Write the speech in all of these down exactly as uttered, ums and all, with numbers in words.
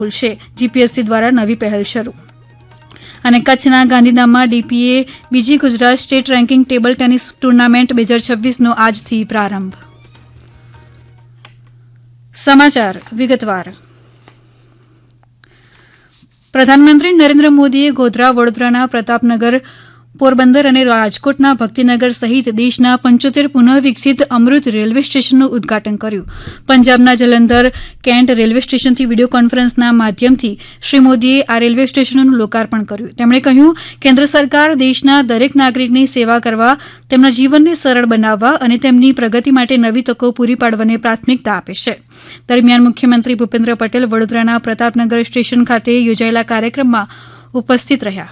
ખુલશે. જીપીએસસી દ્વારા નવી પહેલ શરૂ. અને કચ્છના ગાંધીધામમાં ડીપીએ બીજી Gujarat state ranking table tennis tournament બે હજાર છવ્વીસનો આજથી પ્રારંભ. સમાચાર વિગતવાર. પ્રધાનમંત્રી નરેન્દ્ર મોદીએ ગોધરા, વડોદરાના પ્રતાપનગર, પોરબંદર અને રાજકોટના ભક્તિનગર સહિત દેશના પંચોતેર પુનઃ વિકસિત અમૃત રેલવે સ્ટેશનનું ઉદઘાટન કર્યું. પંજાબના જલંધર કેન્ટ રેલવે સ્ટેશનથી વિડીયો કોન્ફરન્સના માધ્યમથી શ્રી મોદીએ આ રેલવે સ્ટેશનનું લોકાર્પણ કર્યું. તેમણે કહ્યું, કેન્દ્ર સરકાર દેશના દરેક નાગરિકની સેવા કરવા, તેમના જીવનને સરળ બનાવવા અને તેમની પ્રગતિ માટે નવી તકો પૂરી પાડવાને પ્રાથમિકતા આપે છે. દરમિયાન મુખ્યમંત્રી ભૂપેન્દ્ર પટેલ વડોદરાના પ્રતાપનગર સ્ટેશન ખાતે યોજાયેલા કાર્યક્રમમાં ઉપસ્થિત રહ્યા.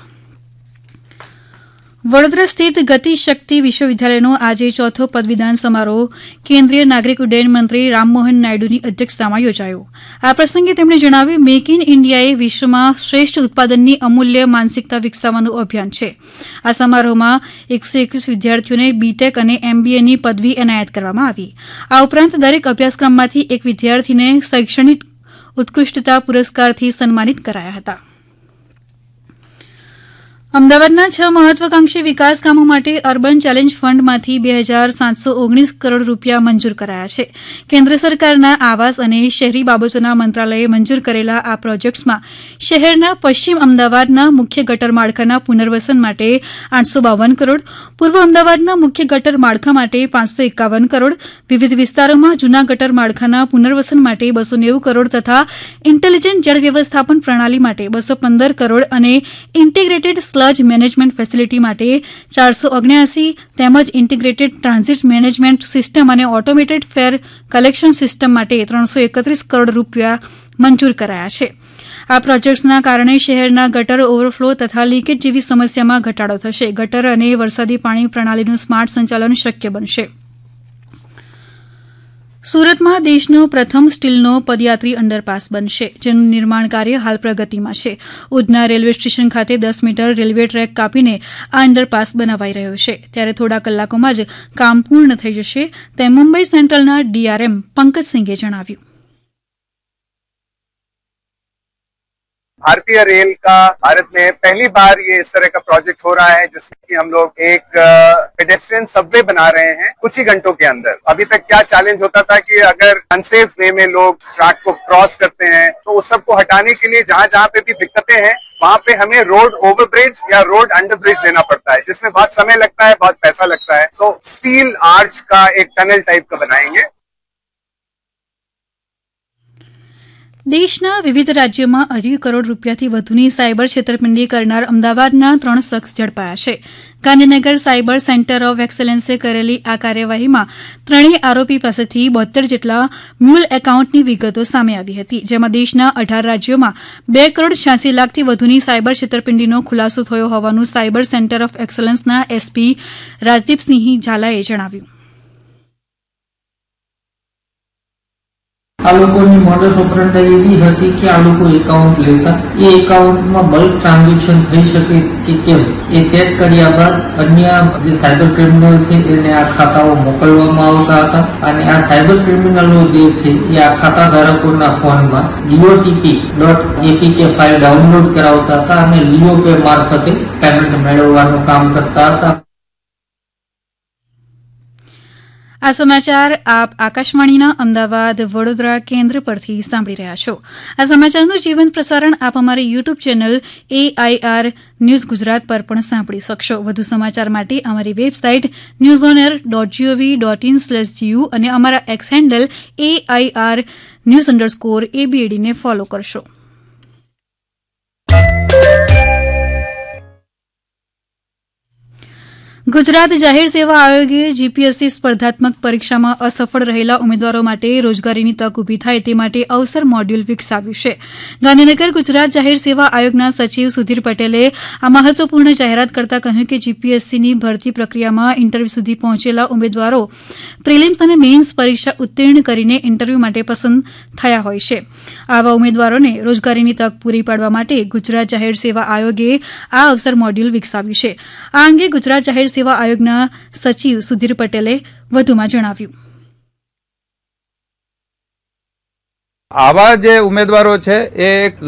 વડોદરા સ્થિત ગતિશક્તિ વિશ્વવિદ્યાલયનો આજે ચોથો પદવીદાન સમારોહ કેન્દ્રીય નાગરિક ઉડ્ડયન મંત્રી રામમોહન નાયડુની અધ્યક્ષતામાં યોજાયો. આ પ્રસંગે તેમણે જણાવ્યું, મેક ઇન ઇન્ડિયાએ વિશ્વમાં શ્રેષ્ઠ ઉત્પાદનની અમૂલ્ય માનસિકતા વિકસાવવાનું અભિયાન છે. આ સમારોહમાં એકસો એકવીસ વિદ્યાર્થીઓને બીટેક અને એમબીએની પદવી એનાયત કરવામાં આવી. આ ઉપરાંત દરેક અભ્યાસક્રમમાંથી એક વિદ્યાર્થીને શૈક્ષણિક ઉત્કૃષ્ટતા પુરસ્કારથી સન્માનિત કરાયા હતા. અમદાવાદના છ મહત્વાકાંક્ષી વિકાસ કામો માટે અર્બન ચેલેન્જ ફંડમાંથી બે હજાર સાતસો ઓગણીસ કરોડ રૂપિયા મંજૂર કરાયા છે. કેન્દ્ર સરકારના આવાસ અને શહેરી બાબતોના મંત્રાલયે મંજૂર કરેલા આ પ્રોજેક્ટ્સમાં શહેરના પશ્ચિમ અમદાવાદના મુખ્ય ગટર માળખાના પુનર્વસન માટે આઠસો બાવન કરોડ, પૂર્વ અમદાવાદના મુખ્ય ગટર માળખા માટે પાંચસો એકાવન કરોડ, વિવિધ વિસ્તારોમાં જૂના ગટર માળખાના પુનર્વસન માટે બસો નેવું કરોડ તથા ઇન્ટેલિજન્ટ જળ વ્યવસ્થાપન પ્રણાલી માટે બસો પંદર કરોડ અને ઇન્ટીગ્રેટેડ સ્લજ મેનેજમેન્ટ ફેસિલિટી માટે ચારસો ઓગણ્યાસી તેમજ ઇન્ટીગ્રેટેડ ટ્રાન્ઝિટ મેનેજમેન્ટ સિસ્ટમ અને ઓટોમેટેડ ફેર કલેક્શન સિસ્ટમ માટે ત્રણસો એકત્રીસ કરોડ રૂપિયા મંજૂર કરાયા છે. આ પ્રોજેક્ટ્સના કારણે શહેરના ગટર ઓવરફ્લો તથા લીકેજ જેવી સમસ્યામાં ઘટાડો થશે. ગટર અને વરસાદી પાણી પ્રણાલીનું સ્માર્ટ સંચાલન શક્ય બનશે. સુરતમાં દેશનો પ્રથમ સ્ટીલનો પદયાત્રી અંડરપાસ બનશે, જેનું નિર્માણ કાર્ય હાલ પ્રગતિમાં છે. ઉધના રેલવે સ્ટેશન ખાતે દસ મીટર રેલવે ટ્રેક કાપીને આ અંડરપાસ બનાવાઈ રહ્યો છે. ત્યારે થોડા કલાકોમાં જ કામ પૂર્ણ થઈ જશે, તેમ મુંબઈ સેન્ટ્રલના ડીઆરએમ પંકજસિંઘે જણાવ્યું. भारतीय रेल का भारत में पहली बार ये इस तरह का प्रोजेक्ट हो रहा है, जिसमें कि हम लोग एक पेडेस्ट्रियन सबवे बना रहे हैं कुछ ही घंटों के अंदर. अभी तक क्या चैलेंज होता था कि अगर अनसेफ वे में लोग ट्रैक को क्रॉस करते हैं, तो उस सब को हटाने के लिए जहां जहां पे भी दिक्कतें हैं, वहां पे हमें रोड ओवरब्रिज या रोड अंडरब्रिज लेना पड़ता है, जिसमें बहुत समय लगता है, बहुत पैसा लगता है. तो स्टील आर्च का एक टनल टाइप का बनाएंगे. દેશના વિવિધ રાજ્યોમાં અઢી કરોડ રૂપિયાથી વધુની સાયબર છેતરપિંડી કરનાર અમદાવાદના ત્રણ શખ્સ ઝડપાયા છે. ગાંધીનગર સાયબર સેન્ટર ઓફ એક્સેલન્સે કરેલી આ કાર્યવાહીમાં ત્રણેય આરોપી પાસેથી બોતેર જેટલા મ્યુલ એકાઉન્ટની વિગતો સામે આવી હતી, જેમાં દેશના અઢાર રાજ્યોમાં બે કરોડ છ્યાસી લાખથી વધુની સાયબર છેતરપિંડીનો ખુલાસો થયો હોવાનું cyber centre of એક્સેલન્સના SP Rajdeepsinh ઝાલાએ જણાવ્યું. આ લોકોની મોડસ ઓપરેન્ડી એવી હતી કે આ લોકો એકાઉન્ટ લેતા, એ એકાઉન્ટમાં બલ્ક ટ્રાન્ઝેક્શન થઈ શકે કે કેમ એ ચેક કર્યા બાદ અન્ય જે સાયબર ક્રિમિનલ છે એને આ ખાતાઓ મોકલવામાં આવતા હતા અને આ સાયબર ક્રિમિનલો જે છે એ આ ખાતા ધારકોના ફોનમાં ડીઓટીપી ડોટ એપીકે ફાઇલ ડાઉનલોડ કરાવતા હતા અને લિયો પે મારફતે પેમેન્ટ મેળવવાનું કામ કરતા હતા. આ સમાચાર આપ આકાશવાણીના અમદાવાદ વડોદરા કેન્દ્ર પરથી સાંભળી રહ્યા છો. આ સમાચારનું જીવંત પ્રસારણ આપ અમારી YouTube channel AIR news Gujarat પર પણ સાંભળી શકશો. વધુ સમાચાર માટે અમારી website news on air dot GOV dot in slash GU અને અમારા x handle AIR news underscore એબીએડીને follow કરશો. ગુજરાત જાહેર સેવા આયોગે જીપીએસસી સ્પર્ધાત્મક પરીક્ષામાં અસફળ રહેલા ઉમેદવારો માટે રોજગારીની તક ઉભી થાય તે માટે અવસર મોડ્યુલ વિકસાવ્યું છે. ગાંધીનગર ગુજરાત જાહેર સેવા આયોગના સચિવ સુધીર પટેલે આ મહત્વપૂર્ણ જાહેરાત કરતા કહ્યું કે જીપીએસસીની ભરતી પ્રક્રિયામાં ઇન્ટરવ્યુ સુધી પહોંચેલા ઉમેદવારો પ્રિલિમ્સ અને મેઇન્સ પરીક્ષા ઉત્તીર્ણ કરીને ઇન્ટરવ્યુ માટે પસંદ થયા હોય છે. આવા ઉમેદવારોને રોજગારીની તક પૂરી પાડવા માટે ગુજરાત જાહેર સેવા આયોગે આ અવસર મોડ્યુલ વિકસાવ્યું છે. આ અંગે ગુજરાત જાહેર સેવા આયોગના સચિવ સુધીર પટેલે વધુમાં જણાવ્યું. આવા જે ઉમેદવારો છે એ એક